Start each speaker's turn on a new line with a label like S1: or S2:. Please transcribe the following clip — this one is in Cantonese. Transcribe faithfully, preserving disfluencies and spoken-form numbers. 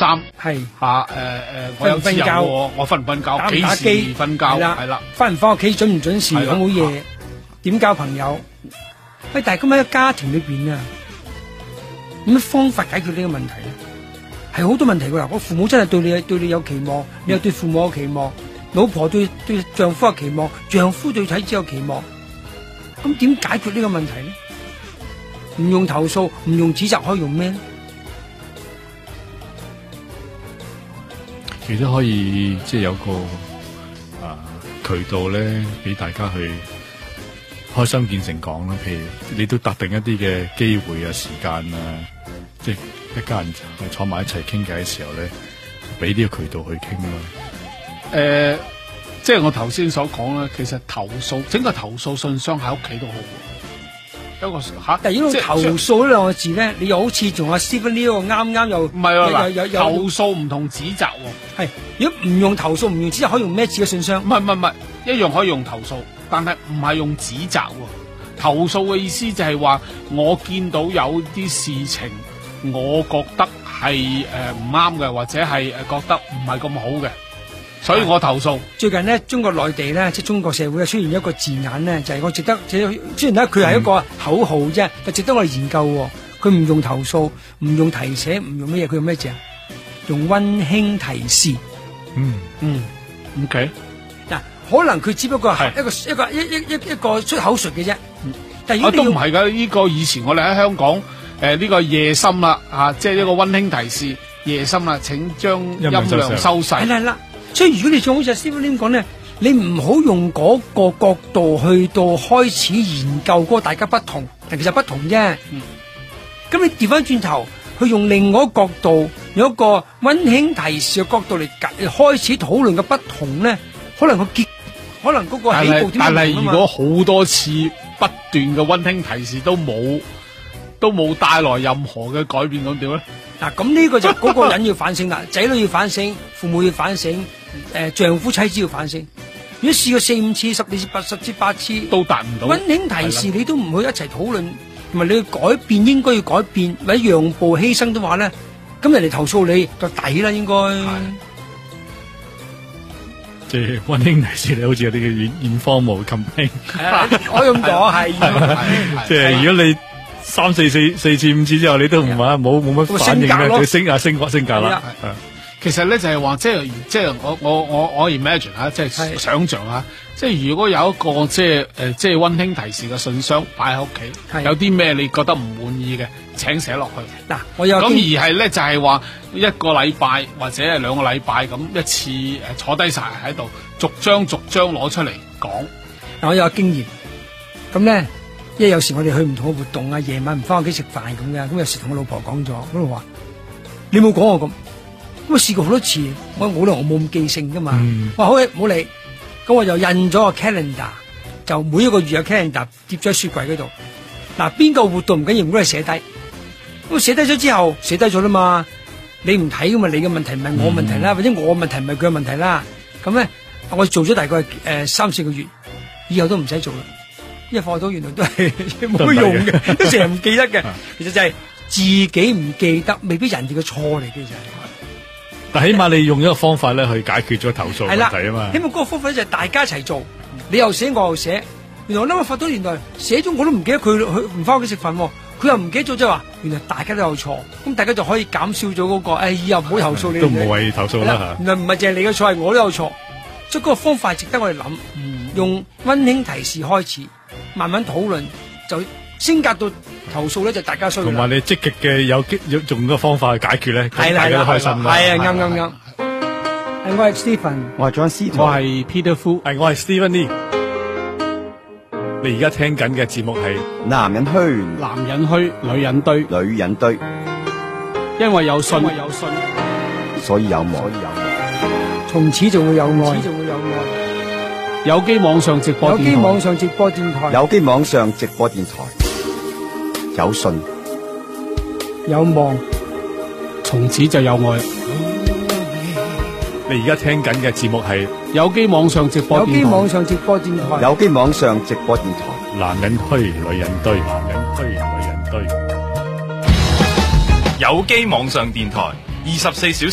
S1: 衫，
S2: 係
S1: 吓誒誒，我有自由喎，我瞓唔瞓覺，幾時瞓覺，係啦，
S2: 翻唔翻屋企準唔準時，好唔好夜，點交朋友？喂，但係今日喺家庭裏邊啊，有咩方法解決呢個問題咧？係好多問題噶啦，我父母真係對你對你有期望，你又對父母有期望，老婆對對丈夫有期望，丈夫對妻子有期望，咁點解決呢個問題咧？唔用投訴，唔用指責，可以用咩咧？
S3: 其實可以即係有個啊渠道咧，俾大家去開心見誠講啦。譬如你都特定一啲嘅機會啊、時間啊，即係一家人坐埋一齊傾偈嘅時候咧，俾呢個渠道去傾咯。
S1: 誒、呃，即係我頭先所講啦，其實投訴整個投訴信箱喺屋企都好。一個吓，
S2: 但係如果投訴呢兩個字咧，你又好似仲阿 Stephen 呢個啱啱又
S1: 唔係啊，
S2: 有有
S1: 投訴唔同指責喎。
S2: 係如果唔用投訴，唔用指責，可以用咩字嘅信箱？
S1: 唔係唔係唔係，一樣可以用投訴，但係唔係用指責喎。投訴嘅意思就係話，我見到有啲事情，我覺得係誒唔啱嘅，或者係誒覺得唔係咁好嘅。所以我投訴。最近呢，中國內地咧，即係中國社會出現一個字眼咧，就係、是、我值得，雖然咧佢係一個口號啫，就、嗯、值得我哋研究。佢唔用投訴，唔用提醒，唔用乜嘢，佢用咩字啊？用溫馨提示。
S3: 嗯
S1: 嗯 ，OK。
S2: 嗱，可能佢只不過係一個一個一一一一個出口術嘅啫。但係如果
S1: 都唔係噶，呢、這個以前我哋喺香港誒呢、呃這個夜深啦啊，即係呢個溫馨提示，夜深啦，請將音量收細。係啦係啦。所以如果你仲好似 Stephen 咁講咧，你唔好用嗰個角度去到開始研究嗰個大家不同，但其實不同啫。咁、嗯、你調翻轉頭去用另外一個角度，有一個溫馨提示嘅角度嚟開始討論嘅不同咧，可能個結，可能嗰個起步點唔同啊嘛。但係如果好多次不斷嘅溫馨提示都冇，都冇帶來任何嘅改變，咁點咧？嗱，咁呢個就嗰個人要反省啦，仔女要反省，父母要反省，誒、呃，丈夫妻子要反省。如果試過四五次、十次、八十次、八次都達唔到，溫馨提示你都唔去一齊討論，同埋你要改變，應該要改變，或者讓步犧牲的話咧，咁人哋投訴你就抵啦，應該。
S3: 即係溫馨提示你，好似有啲叫現方無 campaign。
S2: 我用咗係，
S3: 即係如果你。三四四四次五次之後，你都唔話冇冇乜反應咧，佢升啊升升價啦。其實咧就係話，即係即係我我我我 imagine 吓，即係想象下，即係如果有一個即係誒即係溫馨提示嘅信箱擺喺屋企，有啲咩你覺得唔滿意嘅，請寫落去。嗱，我有咁而係咧就係話一個禮拜或者係兩個禮拜咁一次誒坐低晒喺度，逐張逐張攞出嚟講。嗱，我有經驗，咁咧。因為有時我哋去唔同嘅活動啊，夜晚唔翻屋企食飯咁嘅，咁有時同我老婆講咗，咁我話你冇講我咁，咁我試過好多次，我冇理由我冇咁記性噶嘛，嗯、我話好嘅唔好理，咁我就印咗個 calendar， 就每一個月有 calendar 貼咗喺雪櫃嗰度，嗱邊個活動唔緊要，唔該係寫低，咁寫低咗之後寫低咗啦嘛，你唔睇咁嘛，你嘅問題唔係我問題啦，嗯、或者我嘅問題唔係佢嘅問題啦，咁咧我做咗大概誒、呃、三四個月，以後都唔使做啦。一課到原來都係冇乜用嘅，都成日唔記得嘅。其實就係自己唔記得，未必人哋嘅錯嚟嘅就係。但起碼你用一個方法咧去解決咗投訴問題啊嘛。起碼嗰個方法就係大家一齊做，你又寫我又寫。原來我諗我發到原來寫咗我都唔記得佢佢唔翻屋企食飯，佢又唔記得咗，即係話原來大家都有錯，咁大家就可以減少咗嗰、那個誒以後唔好投訴你。都無謂投訴啦吓。原來唔係淨係你嘅錯，係我都有錯，所以嗰個方法值得我哋諗、嗯，用溫馨提示開始。慢慢討論就升格到投訴咧，就大家需要。同埋你積極嘅有機有用個方法去解決咧，大家都開心啦。係啊，啱啱啱。係我係 Stephen，我係 John C， 我係 Peter Fu， 係我係 Stephen Lee。你而家聽緊嘅節目係男人虛，男人虛，女人堆，女人堆。因為有信，因為有信，所以有愛，所以有愛。從此就會有愛，就會有愛。有機網上直播電台，有機網上直播電台，有機網上直播電台，有信有望，從此就有愛。你而家聽緊嘅節目係有機網上直播電台，有機網上直播電台，有機網上直播電台。男人虛，女人堆，男人虛，女人堆。有機網上電台，二十四小時。